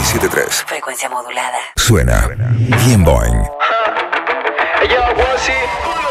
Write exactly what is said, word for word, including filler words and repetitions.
siete tres. Frecuencia modulada. Suena Bien Boing. Yo, Wazzy.